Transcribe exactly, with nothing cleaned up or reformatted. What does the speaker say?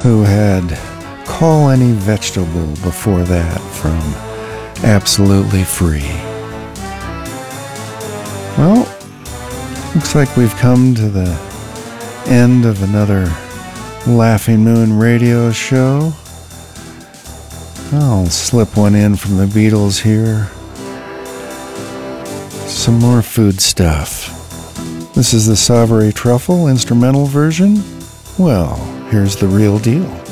who had Call Any Vegetable before that from Absolutely Free. Well, looks like we've come to the end of another Laughing Moon radio show. I'll slip one in from the Beatles here. Some more food stuff. This is the Savory Truffle instrumental version. Well, here's the real deal.